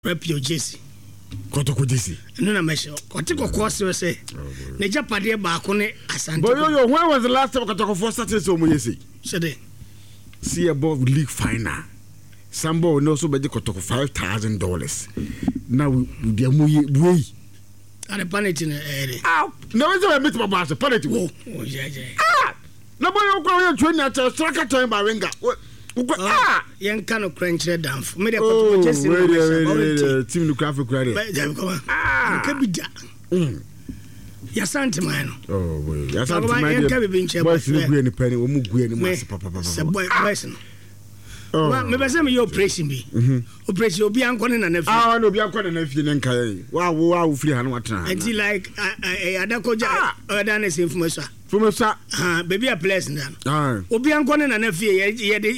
Repio Jesse. Kotoko Jesse. No na mesho. Kotiko course we say. Ne japade baako ne Asante. But yo, when was the last time Kotoko for started so much? Said see above league final. Somebody also be Kotoko $5,000. Now we way. And a panity in the area. No, it's a bit of a pass. Panity. Oh, yeah. Nobody will go and train at a striker time by Ringa. Young kind of crunch red down for me. Oh, just team to graphic credit. Can be done. Yasante man. Oh, Yasante man. Boys, you green penny or Mugu Papa. Oh, maybe some of your operation be. Operation will be uncommon and if I know be uncommon if you didn't carry. Wow, free and what time. Until like I don't go down as information. From a sa, baby, a pleasant. Obi uncommon and if you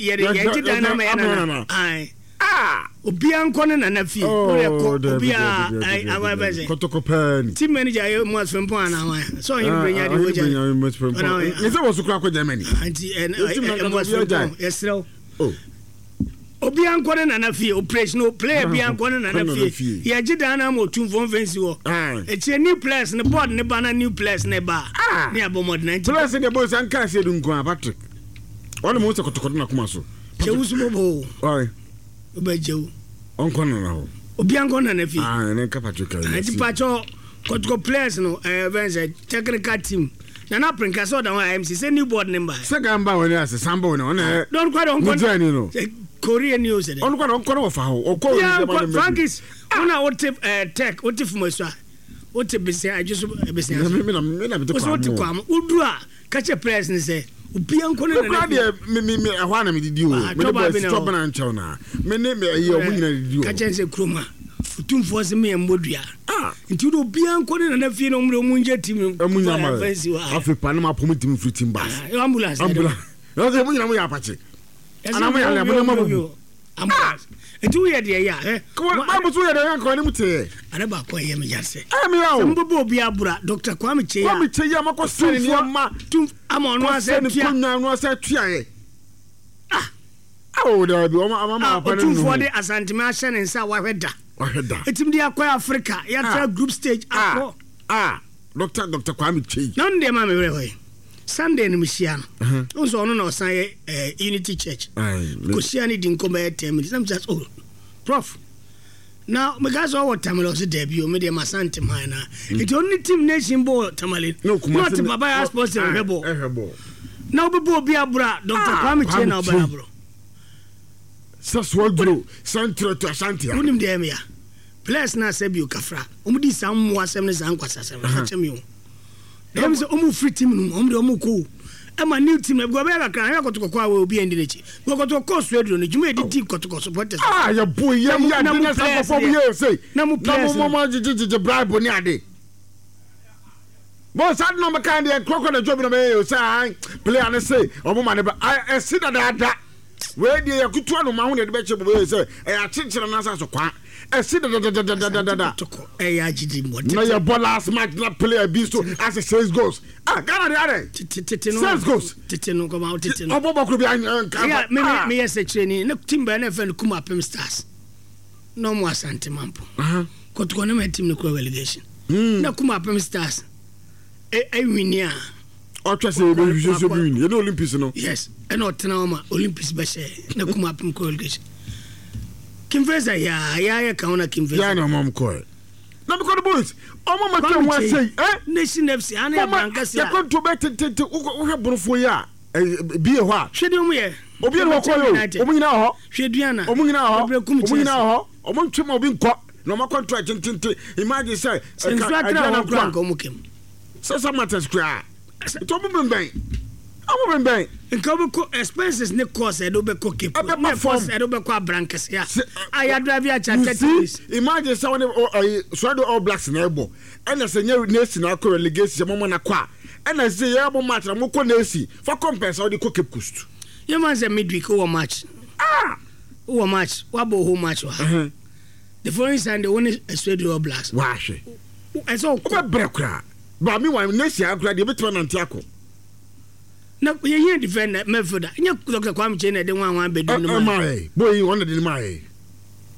Obi uncommon and if you be a Cotocopen. Team manager must from Pona. So you bring out the was to crack with them many. And was yes, so. Oh. Obi ankone na nafi operational player bi ankone na nafi ya gidana mo tun fon fancy wo e tie new players ne board ne bana new players ne ba ne abomod 90 players ne boys anka se dun ko Patrick wona mo se kotokoto na kuma so chewusu bobo oi obajewu onkone na ho obi ankone na nafi ne ka Patrick anti pacho kotoko players no venze technical team na prinka so da IMC say new board member second ba woni ase sambo ne ona don't quite on no Korean news there on ko fa ho o ko Frankis una what tech what if mo so what be I just be me na be to kwam udua ka che press ni say obi anko ne na me ehwa na me didi o me be stop na nchao na me ne me ye o mu nyina didi o ka che se kroma utumfo se me mbodua nti do obi anko ne na fie no mu nje tim amunya ma Africa na ma pom tim free team bus ambulance no se mu nyina mu ya apache ana mo ya le mo ma bu ambulance etu ye de ya ko ma bu so ye de ya ko ni mute ana ba ko ye me yase mi ya o mbo obi abura Dr. Kwame Cheya makọ sene ni ma tum ama no ase tua no ase tua ye oh da bi o ma pa no tum for de Asante ma hye ne nsa wa hweda etim de akwa Africa ya tra group stage akọ Dr. Kwame Cheya non de ma me we hoy Sunday ni mishia no onso ono na osan Unity Church ko shia ni din ko me 10 minutes am just oh prof now me guys all tamale so debut me de Asante man na it only team nation ball tamale not Baba Sports ehebo now be obi abura Dr. Kwame Cheya na obi aburo saswo duro central to Asante unim de me ya place na sabi o kafra omudi sammo asem ne san kwasasem na chemi dem se omu free team no omde omu ko ama new team na go be ka kan ya kotoko awe obi endi nechi go kotoko so edro no juma edi team kotoko supporters ya boy ya na sa for you say na mu je bribe ni ade bo sad no me kan de kroko na job no me say player na say omo ma ne ba I see that we dey yakutu no ma hu ne de be che bo say ya chinchira na sa so kwa esi da ya jidi mod na ya ball last match na player be so as 6 goals Ghana de are 6 goals titino come out titino obo ko bi ya me yes training na team ba na fan kuma Pem Stars no mo Asante mampo kotoko na my team no ko relegation na kuma Pem Stars winia o twese be so win you know Olympics no yes and not na Olympics be say na kuma Pem ko relegation Kimveza ya kaona Kimveza ya na mom ko na because the boys o mama tell one say Nation FC ana ya bankasi ya ko to betete o he borofo ya bi e ho a hwede mu ye obi e ho ko yo o mu nyina ho hweduana o mu nyina ho o mu nyina ho o mu ntwem obi nko no ma contract tintinte imagine say na ko mu kem so matters kra to mu ben amu ben nka ko expenses ne cost e do be ko keep na force e do be ko abrankes ya aya drive ya cha 30 imagine say one so do all blacks na ebo ena say nya nesi na ko relegation mo na kwa ena say ya bo match na mo ko nesi for compensate the ko keep cost you man say midweek o match o match wa bo ho match wa the following Sunday one Australia all blacks wa hwe e so ko brekra ba mi wa nesi akra de betwa na ntiako na ye defend midfielder nya Dr. Kwame Cheya na de wan bedu no ma boy one de ma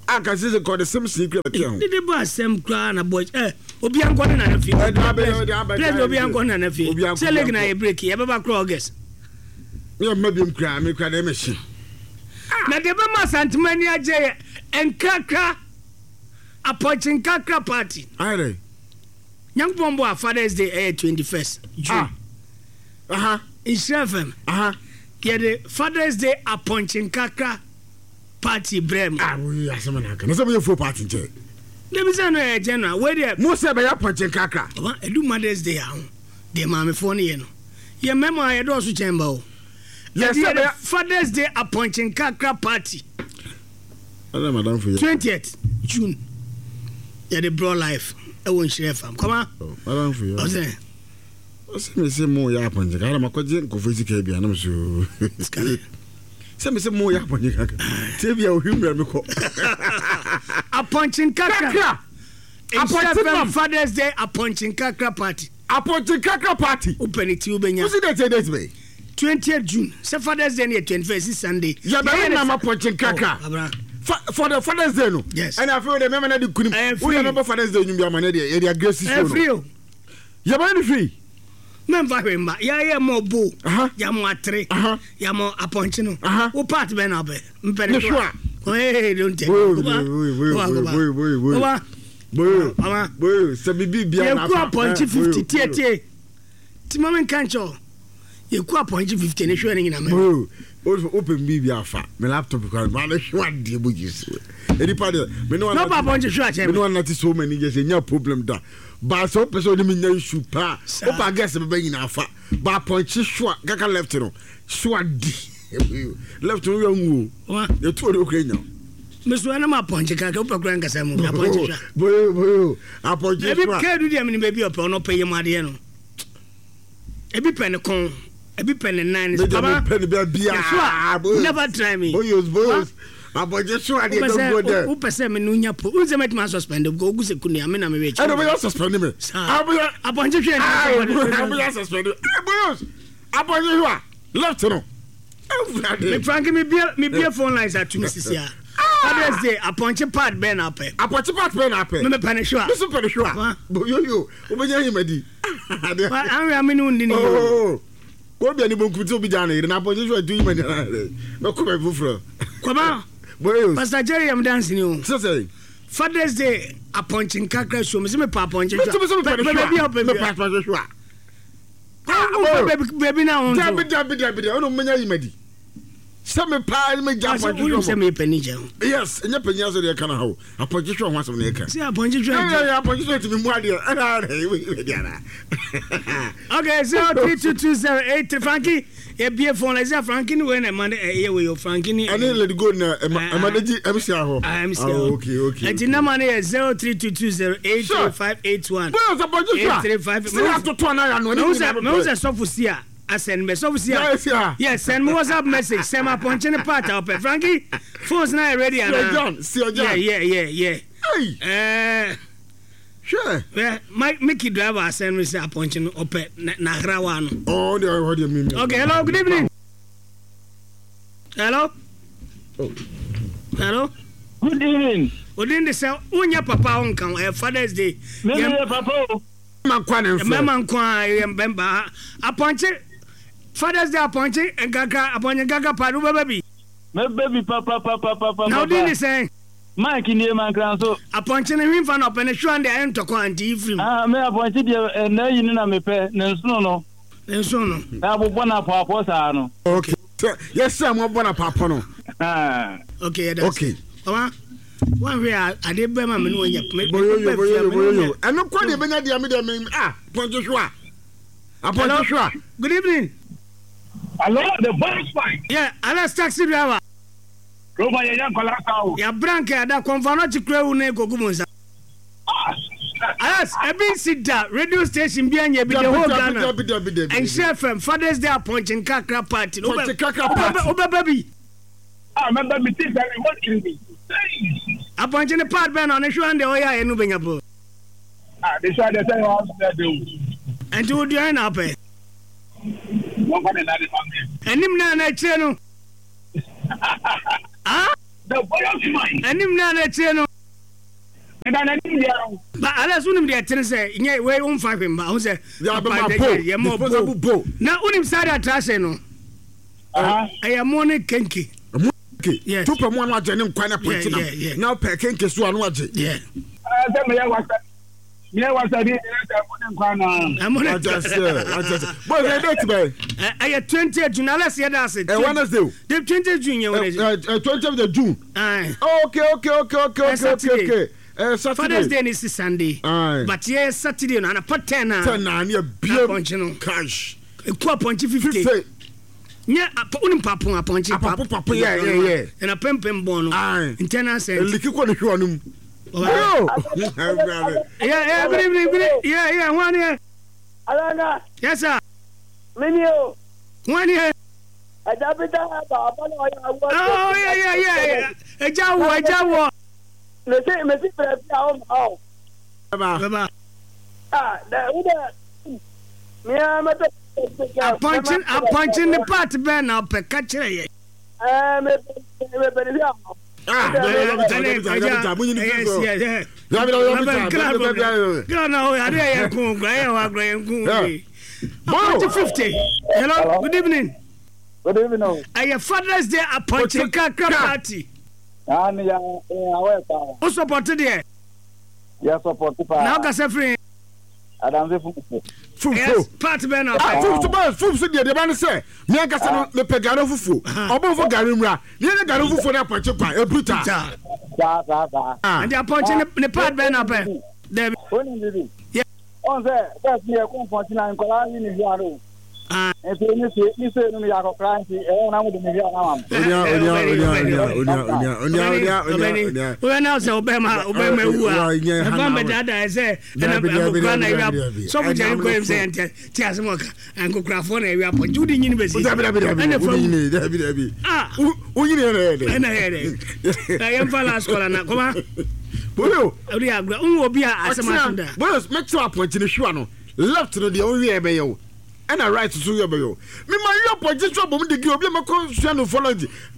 aka say call the same secret ho did ba asem kra na boy obi ankon na fi please obi ankon na fi say leg na e break e be ba kra August me mabim kra me kra na me hye na de be ma santimani agye enkaka appointing kakra party aye Young Bombo Father's Day 21st June. Israel FM. Yeah, the Father's Day appointing Kakra party Brem. We are some of the full party. Let me say, General, where they most of the appointing Kakra. I do Mother's Day. The mammy phone, you know. Your memoir, I do also chamber. Yes, the Father's Day appointing Kakra party. 20th June. Yeah, the broad life. I won't share from. Come on. I don't feel. I say more yapon. I am a cousin go physical be an so. Say more yapon. Tell you humor me. Appointing Kakra. Appointing Father's Day appointing Kakra party. Appointing Kakra party. Open it to Ubenya. What's that date be? 20th June. Say Father's Day 21st Sunday. Yeah, I'm appointing Kakra. For the Father's Day, no? Yes. And I feel the memory that couldn't. We remember Father's Day, you are man, they are gracious. Free. You're man free. Member, yeah, more boo. Ya more three. Ya more appointino. Who part Ben Abbey? Sure. Hey, don't take Boy, Sabi, you appoint 50 TT. Timon Cancho. You could appoint 50 and showing in a man. Open me afa my laptop because man sure dey bugis anybody me no want to show me no not so many years any problem da but so person me nya issue pa opa guess me be nyina afa but point sure kaka left no sure di left no yanwu you to the Ukraine me so na ma point kaka opa kran kasa mu point sure boy point sure e bi ka do dem ni be bi opa no pay mu ade no e bi pen kon Ebi pen 9 Baba never try me. Boys. About just so I don't go there. Who person me nunya po. Who say me to suspend go go se kuni amena me wechi. I don't be suspend me. Abon je hwe. I be suspend. Boys. Abon je hwa. Left no. Me Frank me be phone lines at me sisia. Father's Day appoint part ben up. Appoint part ben up. Me panic sure. Listen panic sure. Yo. Obeja himadi. But I'm no ndi ni. Ko bi ani bonku ti obi jana ire na appoint sure do him na. Me ko be fufro. Kwaba. Pastor Jerry am dancing you. So say Father's Day appointing Kakra show me pa appointing. Baby now. Dabi. I don't menya yimadi. Some pa me jump on you. Say me penny jam. Yes, enya penya so dey kana how. Appointing show wan some na eka. See appointing show. Yeah, appointing show to me mu ade. Okay, 032208 Frankie. E bie phone like Frankie we na man e we yo Frankie. I let go na manager MC aho. Okay. And the number is 0322083581. Boy, appointing show. 835. See have to turn na no. No say so for sia. I send me so for sia. Yes, send me WhatsApp message. Send my appointing part up. Frankie, phone's not ready and See your John. Yeah. Hey. Sure. Yeah, Mickey driver send me say appointing up na hrawa no. Oh, what do you mean? Okay, hello, good evening. Hello? Good evening. Odin de say unya papa on kan Father's Day. Me papa. Mama nkwa mbemba appointing Father's Day appointing appointing gaga padu baby. Me baby papa. Now Odin de say Mike ni man kran so appointing him fan up and show and the end to anti free. Me appointing the na yin na me pe na nso no. Na bo na papa sa no. Okay. Yes sir, mo bona papa no. Okay, that's okay. Mama, one way I did be my menu when you boyo. And no kwade benya dia me point Joshua. Appoint Joshua. Good evening. Hello, the voice fine. Yeah, Alex taxi driver. Roma ya kola sao. Ya branca da konfano chikre u na egogumunza. Yes, Ebin Sida radio station bi anya bi the whole Ghana. And Chef Father's Day appointing Kakra party. Baby. Remember me think that what can be. Appointing the part ben on the show and the oya enu benya. They show the say how to do. And to do na pe. Nobody na the family. Enim na che no. the boy of mine. Anim na na tie no. And I need you. But alas unim de tene say nye we on 5 him ba. Who say ya be ma po. Ye mo bo. Na unim side atrase no. I am money kenki. Yes. Two per one was in Quana Putin. Now per kenki so anu aje. Yeah. Yeah, was I did. I'm on just boy, they date me. I 20th June. Let's hear that. Wednesday. The 20th June. 20th of June. Okay. Saturday. Father's Day is Sunday. But yes, Saturday and a pot 10. 10 year beer cash. A quart point 50. Yeah, unim papu aponchi papu yeah and a pempem bono in 10 cents. Likiko ni hwanum. Yeah, good evening. Yeah, 1 year. Alana. Yes, sir. Minio. 1 year. Oh, yeah. A jaw. Messi, Baba. Punching the part ben up a catcher. Hello, good evening. Good evening. Your Father's Day appointing party. Who supported there? Yes, supported. Now, Cassafri. Yes, part ben up. Fufu so the man say, me akasa no pe garo fufu. Obo fo garimra. Ne ne garo fufu na appoint kwa e bruta. And they appointing the part ben up. There. Yeah. On there, that's me a comfort na nkola ni ni yaro. And so you say no me ya ko cranky e na mo de me ya na am. Onya. We now say Obama wu a. Obama dada say na ko na ya. So we just go say ante ti asmoka and ko krafo na ya po. Judi nyini be si. Dabi. Unyini na here. I am fala scholar na koma. Boyo. Ori agura obi a asemafunda. Boyo make sure appoint ni hwa no. Left no de onwe e be yo. And I write to you, me my your position, but the Gilbert Macron follow.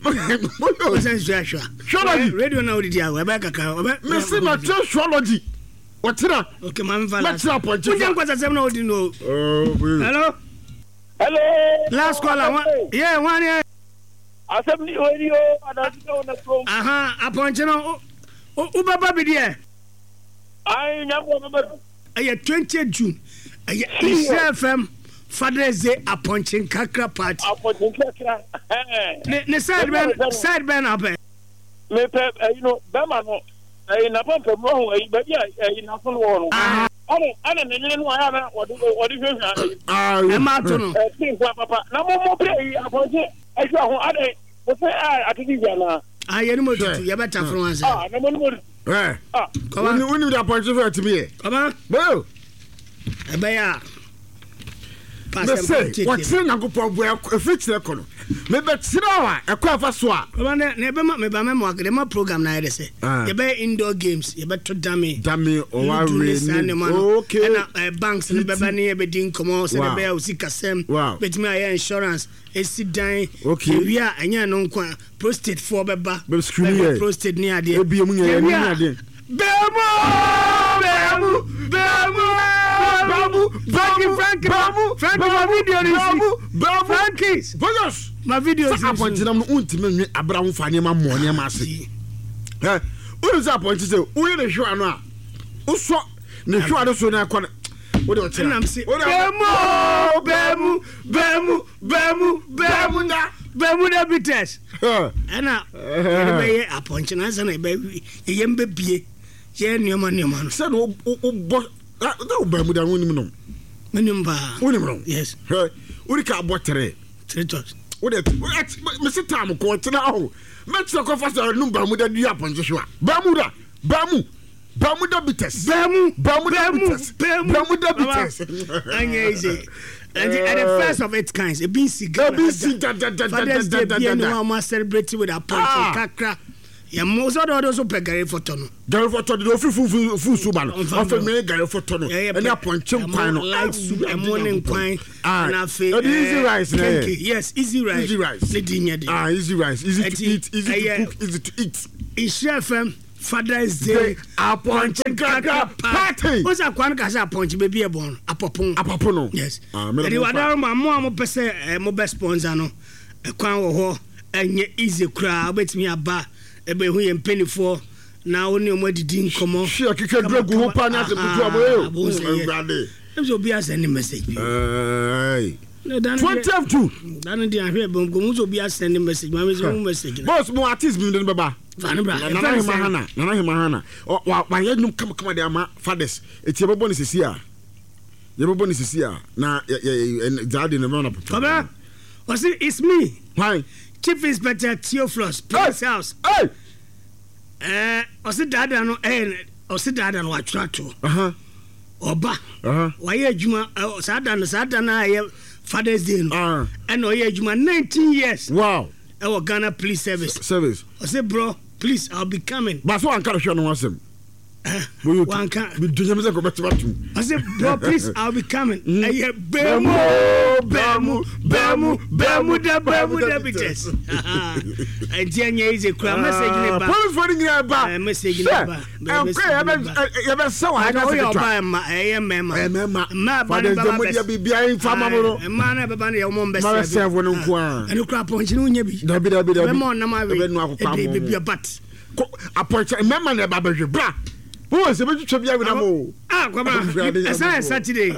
Radio now, the Rebecca, Mr. Astrology. What's that? Okay, man, let's up what you know. Hello? Last call. Yeah, 1 year. Assembly radio. Appoint Uber Baby, dear. I never 20th June. Israel FM. Father's Day appointing Kakra party. Appointing Kakra. Ne side ben up. Me you know, Bama no. Na pampe mo but yeah, na full one. I don't know what you no. Papa. Na mo play appointing. I saw I think you mo tutu ya beta from answer. Na mo. Come on. We need appointing for to me. Come on. Bo. Ebeya. What's in a good boy? A fixture. Maybe Sirawa, a quafa swap. Never my program. I say, you better indoor games, you better dummy or okay, banks and Babani, everything come out, and the bear sick as them. But my insurance is sit down. Okay, we are and you know, prostate for Baba, prostate near the my video is appointed. I'm ultimately a brown fanny, my money, my city. What is appointed? We are sure now. Also, the short of Sona. What do I'm saying? Bermuda bitters. And now, appointing us and a baby, a young baby. Newman said, oh, Bermuda women. Minimum, yes. What can water? What Mr. Tam called now? Let's talk of us a number with a dear upon Joshua. Bermuda bitters. Bermuda bitters. And the first of its kinds, a BC. Father's Day, no one celebrating with a punch Kakra. ya mo so do so pe gare photo no do fu suba no ofe me gare photo no e na ponche nkwan no like soup e mo ne nkwan na fe easy rice na yes easy rice le dinya de easy rice easy to eat easy to cook easy to eat Ishefem Father's Day Aponche Kaka party what's a kwan ka say aponche baby e bon apopon no yes e wadaro ma mo pese mo best sponsor no e kwan wo ho enye easy kra obetimi aba ebe hu ye mpenifo na woni o madidi nkomo hwe akeke dragu ho pa na aseputu aboyo ngrade so be as any message 22 dan dia hwe bom go so be as any message ma message boss mo artist bi nden baba Nana Himahana wa yedum kama de ama fathers eti ebebo ni sisi a na zade ne na papa Baba was it's me why Chief Inspector Theophilus Police House was it dada no wa trato oba wa ye adwuma sada na ye Father's Day no and o ye adwuma 19 years wow e wo Ghana Police Service I say bro please I'll be coming but so anka hwe no wasem wanka bi dunyam se ko betatu I say bro please I'll be coming bemu da bites entianye ize kura message ne ba police for ngira ba message ne ba ya be se wa na se ba ma ma ba ne ba dia bibia infama mo ma na ba na ya mo mbese ma se wo no nko a enu kura ponchi no nya bi dabi be mo na ma we be bia bat aponchi mema na ba behwe bra who is about to be with them? Saturday.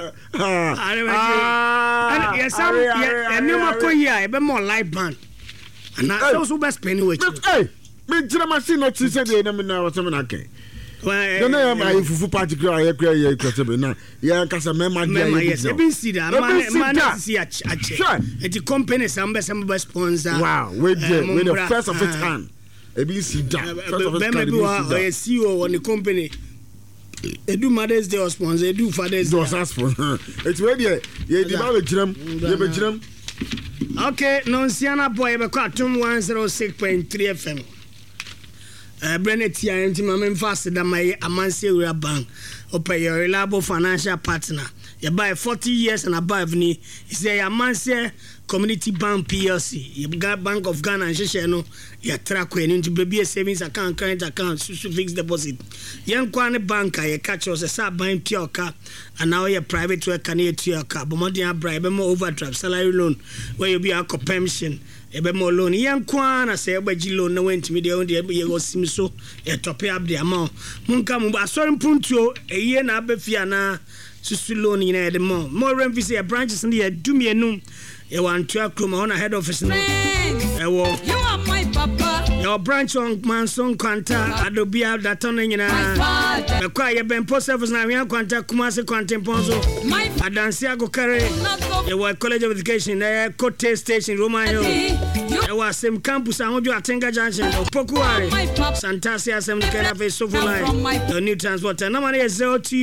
And yes, and no more here, a more live band. And I also best penny with you. Hey, me machine not to say the name of something. Okay. Well, my party cry, yeah, Casa Mema, yes, I've been see that. Man, see a the company, some best sponsor. Wow, with the first of its hand. ABC CEO on the company. They do Mother's Day sponsor, they do Father's Day. It's ready. Okay, Nonsiana boy, be Kwatum 106.3 FM. Brenetia and Timam faster than my Amansi Bank. Open your reliable financial partner. You buy 40 years and above ni. You say Amansi Community Bank PLC. You got Bank of Ghana and Shisheno. You track when into baby savings account, current account, fixed deposit. Young Kwane banker, you catch us a sub buying to your car, and now you're private work can eat to your car. But more than bribe, more overdraft, salary loan, where you be a co-pension. Ebe more loan. Young Kwana say about loan no went to me the only you go sim so a top up the amount. Munka I saw him punto a year na befiana susu loan in the more rent a branches in the do me a noon. You want to come on a head office now. You are my papa. Your branch on Manson Quanta, Adobia, that turning in a quiet Ben Post Service now. We are Quanta, Kumasi Quanta Ponzo. I dance go carry. You were College of Education, there, Cote Station, Romano. There was some campus. I want you at Tenga Junction, Pokuari, Santasia, some Canafe, Sofulai, the new transporter. Number is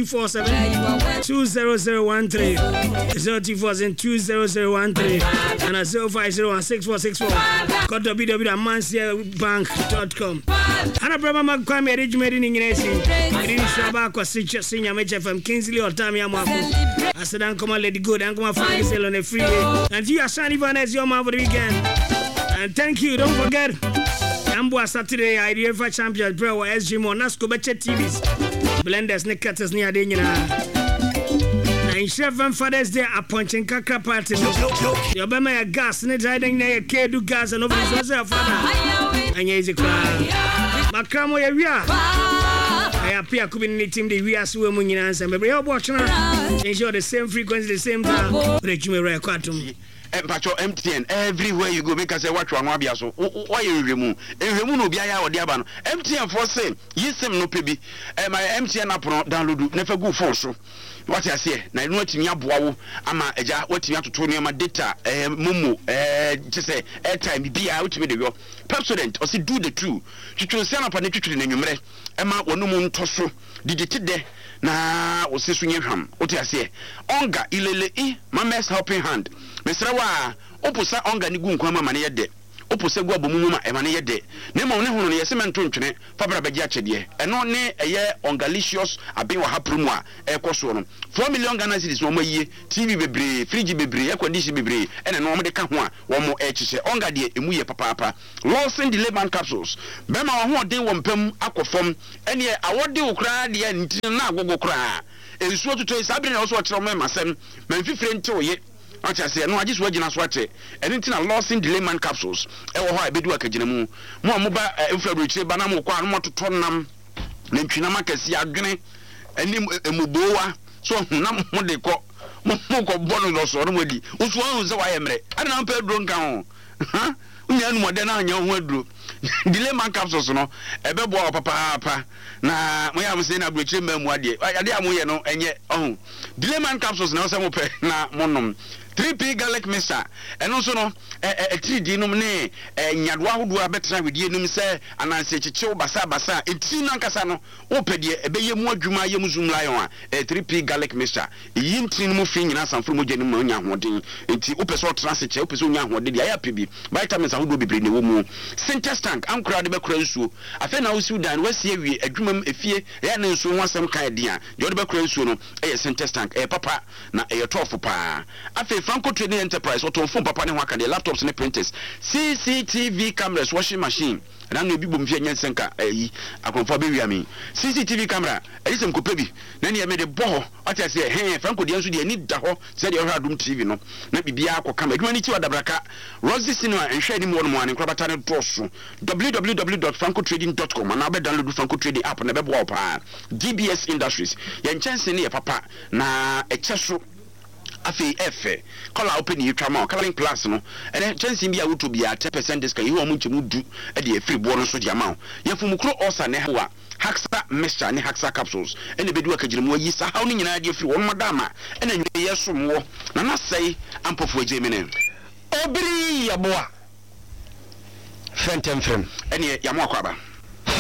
0247 20013 0247 20013 and a 050164644. Go to www.mansiabank.com. And a brother Makwame arrangement in English. Green Shabak was senior major from Kingsley or Tamia Mako. I said, I'm come on, let it go, and come on, sale on a free. And you are shining as your mouth for the weekend. And thank you, don't forget. Amboa Saturday, idea for champion, bro, SG Monasco, Betcha TVs. Blenders, Nickaters near Dina. And Chevron Father's Day appointing Kaka party. Your Bama gas, and it's hiding near Kedu gas and over his father. And here's a crowd. Macamo, yeah. I appear to be knitting the Ria Swimming in answer. Maybe you're watching ensure the same frequency, the same time. But you may record to me. Pacho MTN everywhere you go make us say what you want so why you remove no bia or diabano MTN for say yesem no pebi my MTN app no download never go for so what I say na no timi aboa wo ama eja watimi atoto ne ma data momo just say airtime bia utimi de yo president or say do the two twitwo se na pa ne twitwo ne nwumre ema wonu mu ntoso digiti de na wo se so nyehwam what I say onga ilele mama's helping hand mesra wa opusa onga ni gu nkwa mama ne yede opose gu abomu ma ema ne yede ne ma ne hono ne yese mento ntwene fabra bagi akyede eno ne eye ongalicious aben wa haprum a ekoso no 4 million Ghana cedis wo mayie TV bebre fridge bebre air condition bebre ene no mo de ka ho a wo mo ekyehye onga de emu ye papa Lawson Delayman capsules bema wo ho den wo mpam akofom ene awode wo kra de ntin na agogo kra ensuo tutu sabre na wo so kyerɛ mo masem manfifire nte oye acha se no agiso agina so ate ene ntina Lawson Delayman capsules ewo ho a bedu akagina mu mo ba infrared chire ba na mo kwa no mototo nam na ntwina makasi adwene enim emubowa so na mo de ko mo ko bono lo so no modi usu hu se wa yemre ade na mpa duro nka ho ha unya nu mode na anya ho aduro Delayman capsules no ebebo papa na mo ya mo se na brochire mamu ade amoye no enye ohun Delayman capsules na o se mo pe na monom 3P garlic mixture eno so no 3D num ne nyadwa hodo abetra wedie num se ananse kyechew basa eti nankasa no wo pedie ebeye mu adwuma ye mu zoom lion a 3P garlic mixture yintri num fi nyina sanfro mo gye num no nya hoden enti wo pese o transe wo pese o nya hoden dia ya pebi vitamins ahodo bebre ne wo mu Sintex tank ankura de bekura nsuo afa na wo siw dan wasi awie adwuma efie ya na nsuo ho asem kan dia de wo de bekura nsuo no Sintex tank papa na tofo pa afa Franco Trading Enterprise otonfo papa ne ho aka de laptops ne printers CCTV cameras washing machine na no bi bom fie nyensenka akonfo be wiame CCTV camera elisem ko pebi na ne me de bo ati se Franco de nso de ani da ho se de Adum TV no na bibia akokama adwuma ni ti wadabraka Rosie Cinema enhwe ni mo no ane krabata ne doso www.francotrading.com na be download Franco Trading app na be bo pa DBS Industries ye nchense ne ye papa na echeso afi efe kola open yi twama coloring plus no ene chance bi a woto bia 10% discount yi wo mu nchemu du e de free bo no so di ama ye fumukro osa ne hawa Haxa mixture ne Haxa capsules ene bedu akagiremu yi sa haw ni nyina de free won madama ene nwe ye somwo na na sei ampofo agemene obiri yaboa fentem ene yamo akwaba